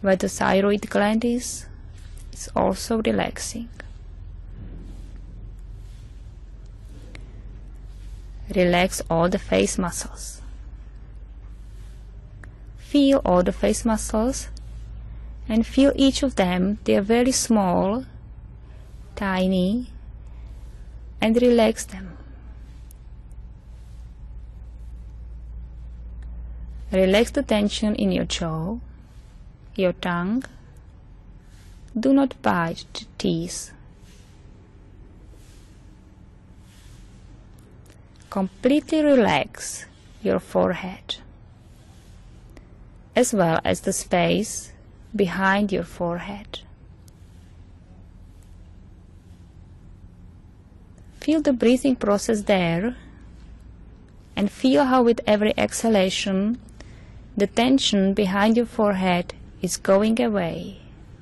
where the thyroid gland is also relaxing. Relax all the face muscles. Feel all the face muscles and feel each of them. They are very small, tiny, and relax them. Relax the tension in your jaw, your tongue. Do not bite the teeth. Completely relax your forehead, as well as the space behind your forehead. Feel the breathing process there, and feel how with every exhalation the tension behind your forehead is going away.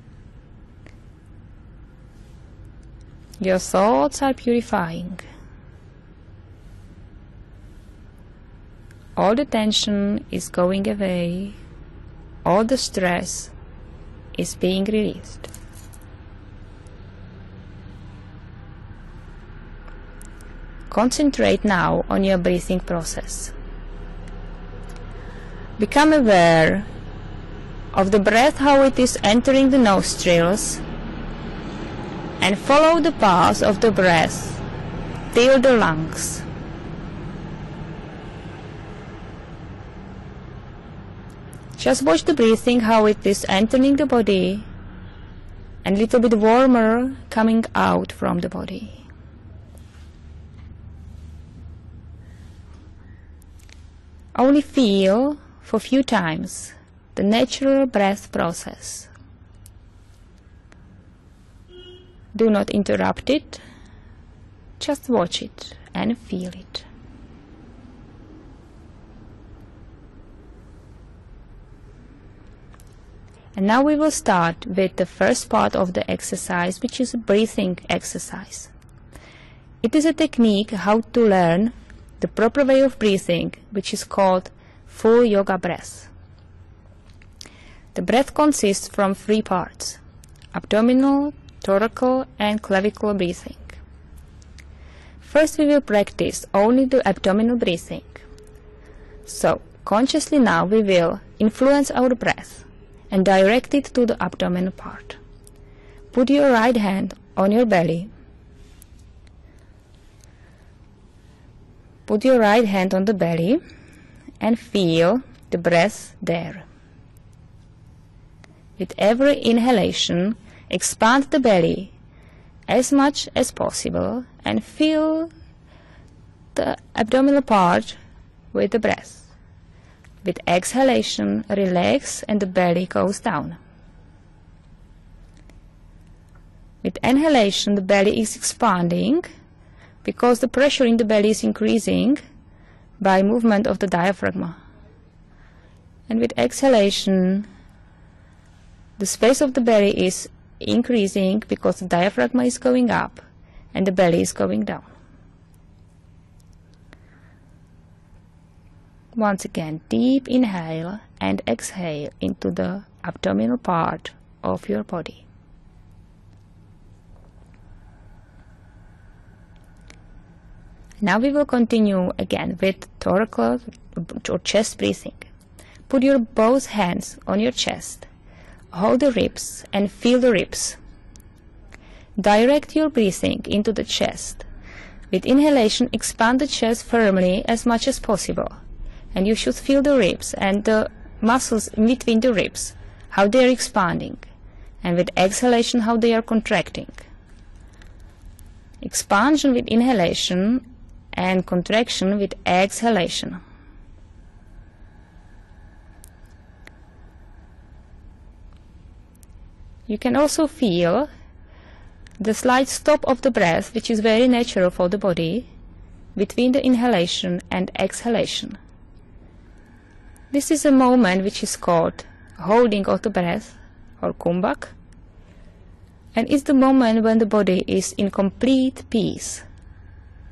Your thoughts are purifying. All the tension is going away. All the stress is being released. Concentrate now on your breathing process. Become aware of the breath, how it is entering the nostrils, and follow the path of the breath till the lungs. Just watch the breathing, how it is entering the body and a little bit warmer coming out from the body. Only feel for a few times the natural breath process. Do not interrupt it, just watch it and feel it. And now we will start with the first part of the exercise, which is a breathing exercise. It is a technique how to learn the proper way of breathing, which is called full yoga breath. The breath consists from 3 parts: abdominal, thoracic and clavicular breathing. First we will practice only the abdominal breathing. So consciously now we will influence our breath and direct it to the abdominal part. Put your right hand on your belly. Put your right hand on the belly and feel the breath there. With every inhalation, expand the belly as much as possible and fill the abdominal part with the breath. With exhalation, relax and the belly goes down. With inhalation, the belly is expanding because the pressure in the belly is increasing by movement of the diaphragm. And with exhalation, the space of the belly is increasing because the diaphragm is going up and the belly is going down. Once again, deep inhale and exhale into the abdominal part of your body. Now we will continue again with thoracic or chest breathing. Put your both hands on your chest. Hold the ribs and feel the ribs. Direct your breathing into the chest. With inhalation, expand the chest firmly as much as possible. And you should feel the ribs and the muscles in between the ribs, how they are expanding. And with exhalation, how they are contracting. Expansion with inhalation and contraction with exhalation. You can also feel the slight stop of the breath, which is very natural for the body, between the inhalation and exhalation. This is a moment which is called holding of the breath, or kumbhak, and is the moment when the body is in complete peace.